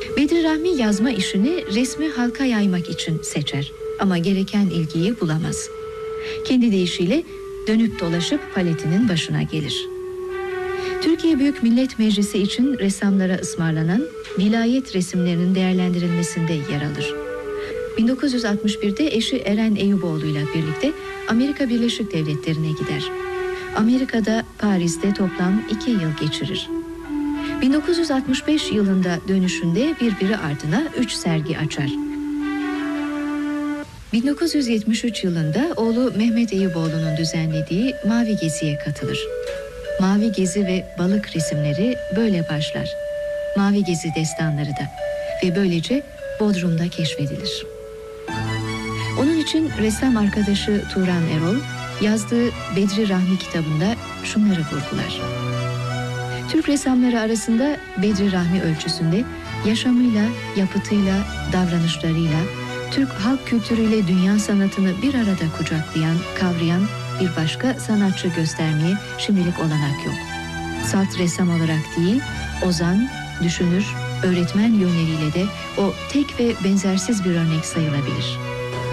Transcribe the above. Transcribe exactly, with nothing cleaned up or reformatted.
Bedri Rahmi yazma işini resmi halka yaymak için seçer ama gereken ilgiyi bulamaz. Kendi deyişiyle dönüp dolaşıp paletinin başına gelir. Türkiye Büyük Millet Meclisi için ressamlara ısmarlanan vilayet resimlerinin değerlendirilmesinde yer alır. bin dokuz yüz altmış birde eşi Eren Eyüboğlu ile birlikte Amerika Birleşik Devletleri'ne gider. Amerika'da Paris'te toplam iki yıl geçirir. bin dokuz yüz altmış beş yılında dönüşünde birbiri ardına üç sergi açar. bin dokuz yüz yetmiş üç yılında oğlu Mehmet Eyüboğlu'nun düzenlediği Mavi Gezi'ye katılır. Mavi Gezi ve balık resimleri böyle başlar. Mavi Gezi destanları da ve böylece Bodrum'da keşfedilir. Onun için ressam arkadaşı Turan Erol yazdığı Bedri Rahmi kitabında şunları vurgular. Türk ressamları arasında Bedri Rahmi ölçüsünde yaşamıyla, yapıtıyla, davranışlarıyla, Türk halk kültürüyle dünya sanatını bir arada kucaklayan, kavrayan bir başka sanatçı göstermeye şimdilik olanak yok. Salt ressam olarak değil, ozan, düşünür, öğretmen yönleriyle de o tek ve benzersiz bir örnek sayılabilir.